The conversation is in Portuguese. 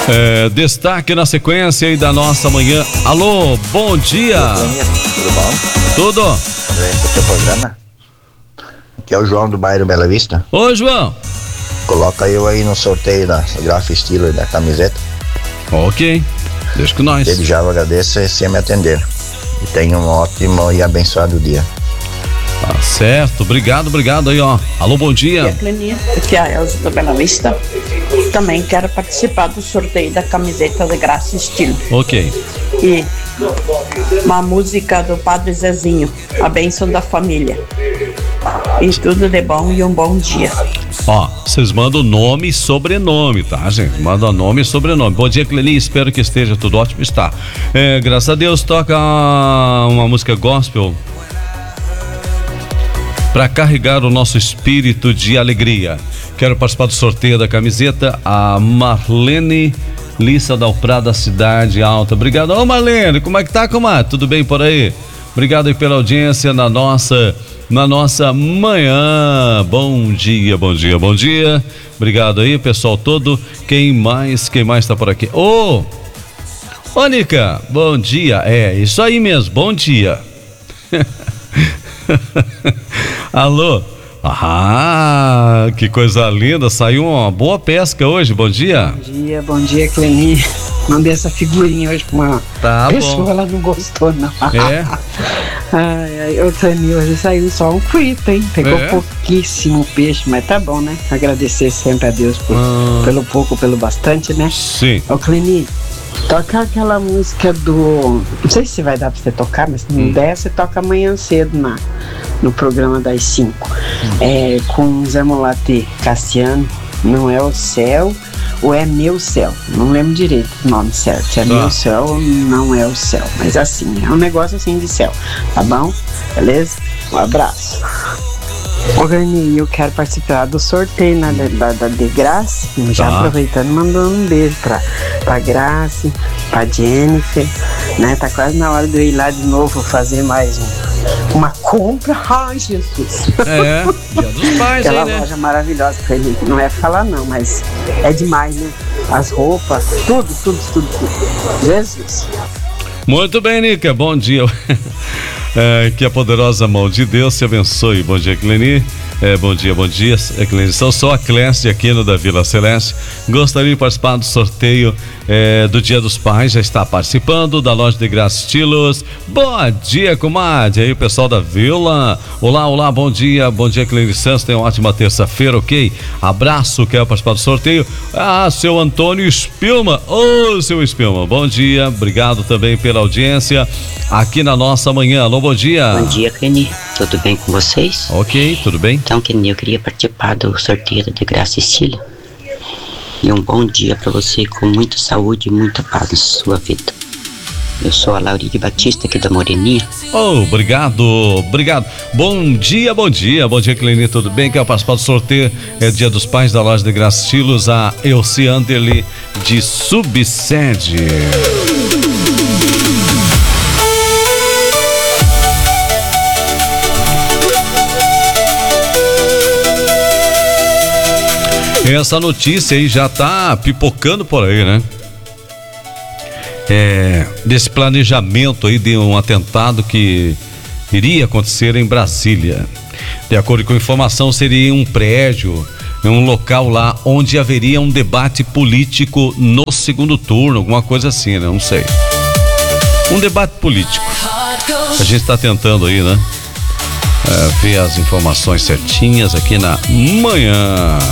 Destaque na sequência aí da nossa manhã. Alô, bom dia. Tudo bom? Tudo. Esse é o teu programa. Aqui é o João do bairro Bela Vista. Ô, João. Coloca eu aí no sorteio da Graf Estilo e da camiseta. Ok, deixa com nós. Desde já eu agradeço se me atender. E tenha um ótimo e abençoado dia. Tá certo, obrigado aí, ó. Alô, bom dia. Aqui é a Elza do Bela Vista. Também quero participar do sorteio da camiseta de Graça Estilo. Ok. E uma música do Padre Zezinho, A Bênção da Família. E tudo de bom e um bom dia. Ó, vocês mandam nome e sobrenome, tá, gente? Manda nome e sobrenome. Bom dia, Cleni, espero que esteja tudo ótimo. Está. Graças a Deus, toca uma música gospel para carregar o nosso espírito de alegria. Quero participar do sorteio da camiseta, a Marlene Lissa da Alprada, Cidade Alta. Obrigado. Ô, Marlene, como é que tá, comadre? Tudo bem por aí? Obrigado aí pela audiência na nossa manhã. Bom dia. Obrigado aí, pessoal todo. Quem mais tá por aqui? Ô, Nica, bom dia. É, isso aí mesmo, bom dia. Alô? Ah, que coisa linda, saiu uma boa pesca hoje, bom dia. Bom dia, Cleni. Mandei essa figurinha hoje pra uma pessoa, bom. Ela não gostou, não. É? O Cleni hoje saiu só um frito, hein? Pegou pouquíssimo peixe, mas tá bom, né? Agradecer sempre a Deus pelo pouco, pelo bastante, né? Sim. Ô, Cleni, toca aquela música do... Não sei se vai dar pra você tocar, mas se não der, você toca amanhã cedo no programa das 5. Com Zé Mulati Cassiano, Não É o Céu ou É Meu Céu? Não lembro direito o nome certo, se é Meu Céu ou Não É o Céu. Mas assim, é um negócio assim de céu, tá bom? Beleza? Um abraço. Ô, Garni, eu quero participar do sorteio da de Graça. Já aproveitando, mandando um beijo pra Graça, pra Jennifer, né? Tá quase na hora de eu ir lá de novo fazer mais uma compra. Ai, Jesus! Dia dos Pais, aquela aí, né? loja maravilhosa, não é falar não, mas é demais, né? As roupas, tudo. Jesus! Muito bem, Nica, bom dia. Que a poderosa mão de Deus te abençoe. Bom dia, Cleni. Bom dia, Cleni. Sou a Clécia aqui no da Vila Celeste. Gostaria de participar do sorteio do Dia dos Pais. Já está participando da loja de Graça Estilos. Bom dia, comadre. Aí o pessoal da Vila. Olá, bom dia, Cleni Santos. Tenha uma ótima terça-feira, ok? Abraço, quero participar do sorteio. Seu Antônio Espilma. Seu Espilma, bom dia. Obrigado também pela audiência aqui na nossa manhã. Alô, bom dia. Bom dia, Cleni. Tudo bem com vocês? Ok, tudo bem. Então, Cleni, eu queria participar do sorteio de Graça Estilo. E um bom dia para você, com muita saúde e muita paz na sua vida. Eu sou a Lauride Batista, aqui da Moreninha. Obrigado. Bom dia, Cleni, tudo bem? Quero participar do sorteio Dia dos Pais da loja de Graça Estilos, a Elci Anderle de Subsede. Essa notícia aí já tá pipocando por aí, né? Desse planejamento aí de um atentado que iria acontecer em Brasília. De acordo com a informação, seria um prédio, um local lá onde haveria um debate político no segundo turno, alguma coisa assim, né? Não sei. Um debate político. A gente tá tentando aí, né? Ver as informações certinhas aqui na manhã.